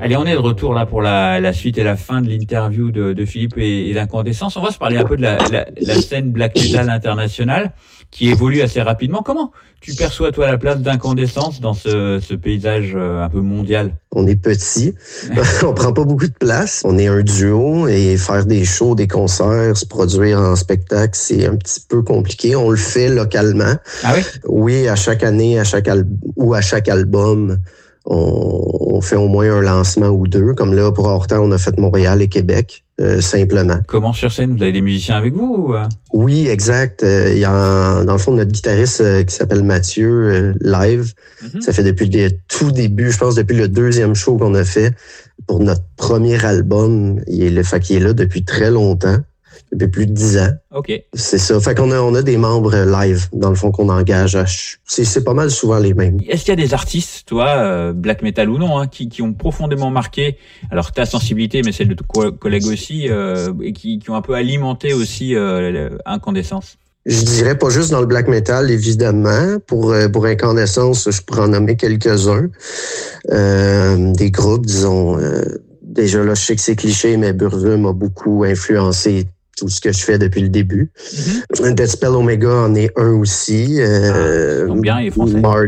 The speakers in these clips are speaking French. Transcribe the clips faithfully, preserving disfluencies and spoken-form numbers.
Allez, on est de retour là pour la, la suite et la fin de l'interview de, de Philippe et, et d'Incandescence. On va se parler un peu de la, la, la scène black metal internationale qui évolue assez rapidement. Comment tu perçois, toi, la place d'Incandescence dans ce, ce paysage un peu mondial? On est petit, on prend pas beaucoup de place. On est un duo et faire des shows, des concerts, se produire en spectacle, c'est un petit peu compliqué. On le fait localement. Ah oui? Oui, à chaque année, à chaque al- ou à chaque album, on, on fait au moins un lancement ou deux. Comme là, pour Horta, on a fait Montréal et Québec, euh, simplement. Comment sur scène? Vous avez des musiciens avec vous? Ou... Oui, exact. Euh, il y a, dans le fond, notre guitariste euh, qui s'appelle Mathieu, euh, live. Mm-hmm. Ça fait depuis le tout début, je pense depuis le deuxième show qu'on a fait pour notre premier album. Il est, le, fait qu'il est là depuis très longtemps. Depuis plus de dix ans. OK. C'est ça. Fait qu'on a, on a des membres live, dans le fond, qu'on engage. À, c'est, c'est pas mal souvent les mêmes. Est-ce qu'il y a des artistes, toi, euh, black metal ou non, hein, qui, qui ont profondément marqué, alors ta sensibilité, mais celle de ton collègue aussi, euh, et qui, qui ont un peu alimenté aussi euh, Incandescence? Je dirais pas juste dans le black metal, évidemment. Pour, pour Incandescence, je pourrais en nommer quelques-uns. Euh, des groupes, disons... Euh, déjà, là, je sais que c'est cliché, mais Burveux m'a beaucoup influencé tout ce que je fais depuis le début. Mm-hmm. Deathspell Omega en est un aussi. Euh, ah, donc bien, les Français. Mar-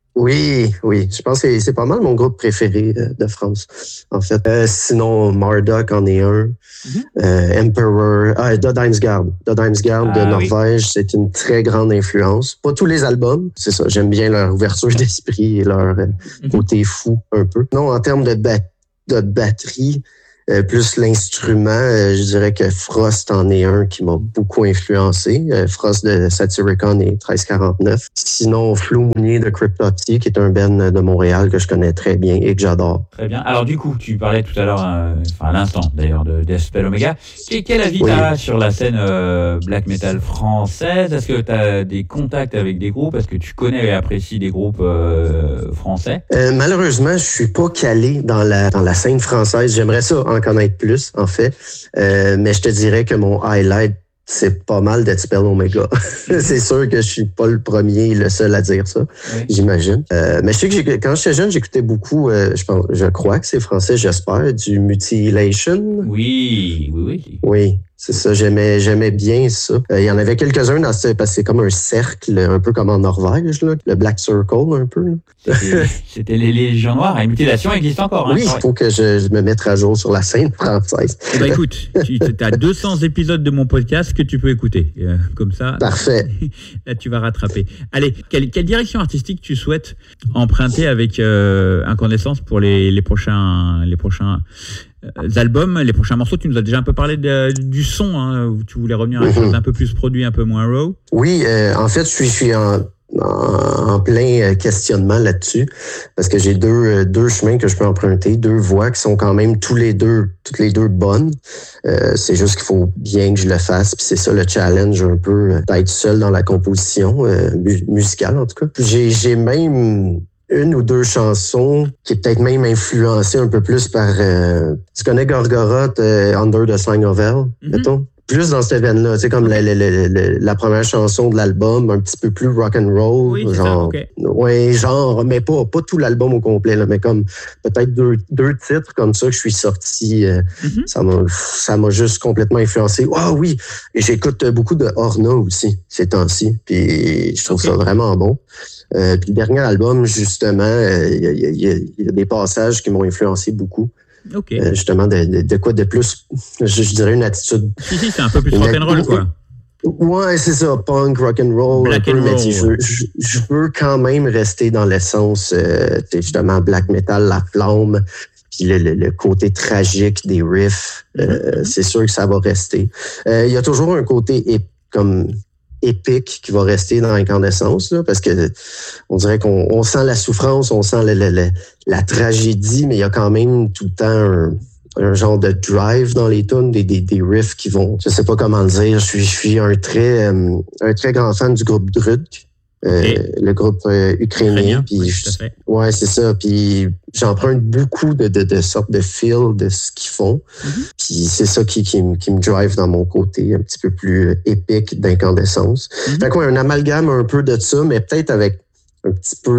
oui, oui. Je pense que c'est, c'est pas mal mon groupe préféré euh, de France, en fait. Euh, sinon, Marduk en est un. Mm-hmm. Euh, Emperor. Ah, Dodheimsgard. Dodheimsgard ah, de Norvège, oui. C'est une très grande influence. Pas tous les albums, c'est ça. J'aime bien leur ouverture d'esprit et leur euh, mm-hmm. côté fou un peu. Non, en termes de, ba- de batterie, Euh, plus l'instrument, euh, je dirais que Frost en est un qui m'a beaucoup influencé. Euh, Frost de Satyricon et treize quarante-neuf. Sinon, Flou Mounier de Cryptopsy, qui est un band de Montréal que je connais très bien et que j'adore. Très bien. Alors du coup, tu parlais tout à l'heure, euh, enfin à l'instant d'ailleurs, de Deathspell Omega. Quel, quel avis oui. t'as sur la scène euh, black metal française? Est-ce que t'as des contacts avec des groupes? Est-ce que tu connais et apprécies des groupes euh, français? Euh, malheureusement, je suis pas calé dans la dans la scène française. J'aimerais ça en connaître plus, en fait. Euh, mais je te dirais que mon highlight, c'est pas mal Deathspell Omega. C'est sûr que je suis pas le premier et le seul à dire ça, oui. J'imagine. Euh, mais je sais que j'ai, quand j'étais jeune, j'écoutais beaucoup, euh, je, pense, je crois que c'est français, j'espère, du Mutilation. Oui, oui, oui. Oui. C'est ça, j'aimais j'aimais bien ça. Euh, il y en avait quelques-uns dans ce, parce que c'est comme un cercle, un peu comme en Norvège, là, le Black Circle un peu. C'était, c'était les Légions Noires. La mutilation existe encore. Hein, oui, il faut que je, je me mette à jour sur la scène française. Eh ben, écoute, tu as deux cents épisodes de mon podcast que tu peux écouter. Euh, comme ça, parfait. Là, tu vas rattraper. Allez, quelle, quelle direction artistique tu souhaites emprunter avec euh, Incandescence pour les, les prochains les prochains albums, les prochains morceaux? Tu nous as déjà un peu parlé de, du son, hein, où tu voulais revenir à quelque chose d'un peu plus produit, un peu moins raw. Oui, euh, en fait, je suis, je suis en, en, en plein questionnement là-dessus, parce que j'ai deux, deux chemins que je peux emprunter, deux voix qui sont quand même tous les deux, toutes les deux bonnes. Euh, c'est juste qu'il faut bien que je le fasse, puis c'est ça le challenge un peu, d'être seul dans la composition euh, mu- musicale en tout cas. J'ai, j'ai même une ou deux chansons qui est peut-être même influencée un peu plus par... Euh, tu connais Gorgoroth, euh, Under the Sign of Hell, mm-hmm. mettons? Plus dans cette veine-là, tu sais, comme la, la, la, la, la première chanson de l'album, un petit peu plus rock'n'roll. Oui, c'est genre, ça, okay. Ouais, genre, mais pas, pas tout l'album au complet, là, mais comme peut-être deux, deux titres comme ça que je suis sorti. Euh, mm-hmm. Ça m'a, ça m'a juste complètement influencé. Ah oui, et j'écoute beaucoup de Horna aussi, ces temps-ci, puis je trouve okay. ça vraiment bon. Euh, puis le dernier album, justement, il euh, y, y, y, y a des passages qui m'ont influencé beaucoup. Okay. Euh, justement, de, de, de quoi de plus, je, je dirais une attitude... Si, si, c'est un peu plus rock'n'roll, quoi. Ouais, c'est ça, punk, rock'n'roll, black un peu, and mais roll, je, ouais. je, je veux quand même rester dans l'essence, euh, justement, black metal, la flamme, puis le, le, le côté tragique des riffs, euh, mm-hmm. c'est sûr que ça va rester. Euh, il y a toujours un côté ép- comme... épique qui va rester dans Incandescence, là, parce que on dirait qu'on on sent la souffrance, on sent le, le, le, la tragédie, mais il y a quand même tout le temps un, un genre de drive dans les tunes, des, des, des riffs qui vont, je sais pas comment le dire, je suis, je suis un très, euh, un très grand fan du groupe Drudk. Euh, okay. Le groupe euh, ukrainien. Puis, oui, je, ouais, c'est ça. Puis j'emprunte beaucoup de, de, de sortes de feel de ce qu'ils font. Mm-hmm. Puis c'est ça qui, qui, qui me drive dans mon côté un petit peu plus épique d'Incandescence. Mm-hmm. Fait quoi, un amalgame un peu de ça, mais peut-être avec un petit peu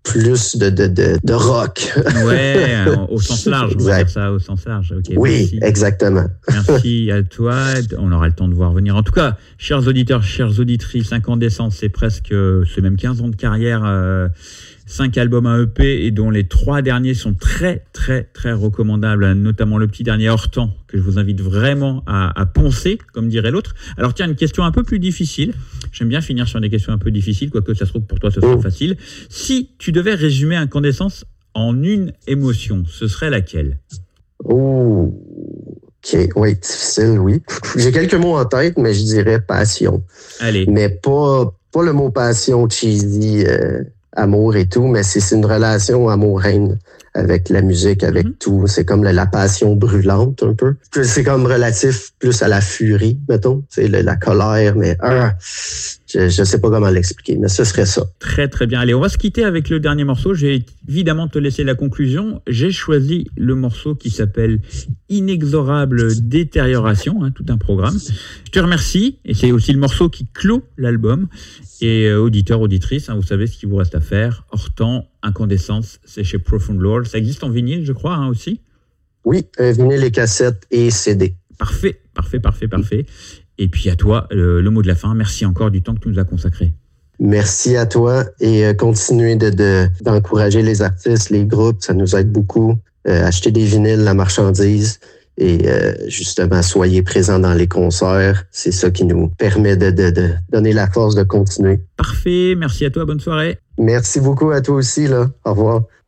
plus de, de, de, de rock. Ouais, au sens large, on va dire ça au sens large. Okay, oui, merci. Exactement. Merci à toi. On aura le temps de voir venir. En tout cas, chers auditeurs, chères auditrices, Incandescence, c'est presque, c'est même quinze ans de carrière, euh, cinq albums à E P et dont les trois derniers sont très, très, très recommandables, notamment le petit dernier Hortan, que je vous invite vraiment à, à poncer, comme dirait l'autre. Alors tiens, une question un peu plus difficile. J'aime bien finir sur des questions un peu difficiles, quoique ça se trouve pour toi, ce sera oh. facile. Si tu devais résumer Incandescence en une émotion, ce serait laquelle? Oh, ok, oui, difficile, oui. J'ai quelques mots en tête, mais je dirais passion. Allez. Mais pas, pas le mot passion cheesy, euh, amour et tout, mais c'est, c'est une relation amour-haine avec la musique, avec mm-hmm. tout. C'est comme la, la passion brûlante un peu. C'est comme relatif plus à la furie, mettons. C'est la, la colère, mais ah, je ne sais pas comment l'expliquer, mais ce serait ça. Très, très bien. Allez, on va se quitter avec le dernier morceau. Je vais évidemment te laisser la conclusion. J'ai choisi le morceau qui s'appelle Inexorable Détérioration, hein, tout un programme. Je te remercie. Et c'est aussi le morceau qui clôt l'album. Et euh, auditeurs, auditrices, hein, vous savez ce qu'il vous reste à faire. Hortan, Incandescence, c'est chez Profound Lore. Ça existe en vinyle, je crois, hein, aussi? Oui, euh, vinyle et cassettes et C D. Parfait, parfait, parfait, parfait. Et puis à toi, le, le mot de la fin. Merci encore du temps que tu nous as consacré. Merci à toi et euh, continuez de, de, d'encourager les artistes, les groupes, ça nous aide beaucoup. Euh, acheter des vinyles, la marchandise. Et euh, justement, soyez présents dans les concerts. C'est ça qui nous permet de, de, de donner la force de continuer. Parfait. Merci à toi. Bonne soirée. Merci beaucoup à toi aussi. Là. Au revoir.